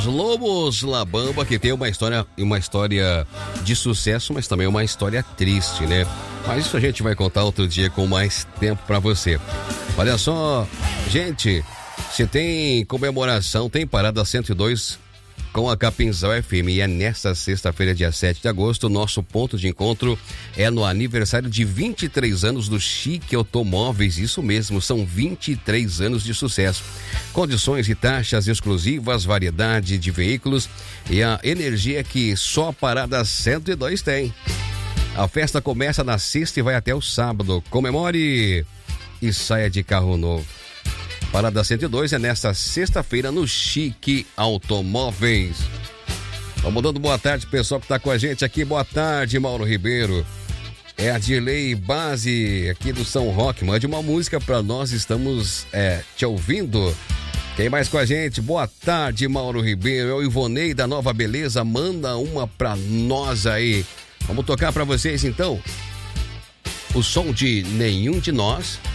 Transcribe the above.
Os Lobos La Bamba, que tem uma história de sucesso, mas também uma história triste, né? Mas isso a gente vai contar outro dia com mais tempo pra você. Olha só, gente, se tem comemoração, tem Parada 102 com a Capinzal FM, e é nesta sexta-feira, dia 7 de agosto, nosso ponto de encontro é no aniversário de 23 anos do Chique Automóveis. Isso mesmo, são 23 anos de sucesso. Condições e taxas exclusivas, variedade de veículos e a energia que só a Parada 102 tem. A festa começa na sexta e vai até o sábado. Comemore e saia de carro novo. Parada 102 é nesta sexta-feira no Chique Automóveis. Vamos dando boa tarde, pessoal que está com a gente aqui. Boa tarde, Mauro Ribeiro. É a Dirley Base aqui do São Roque. Mande uma música para nós, estamos te ouvindo. Quem mais com a gente? Boa tarde, Mauro Ribeiro. É o Ivonei da Nova Beleza. Manda uma para nós aí. Vamos tocar para vocês então o som de Nenhum de Nós.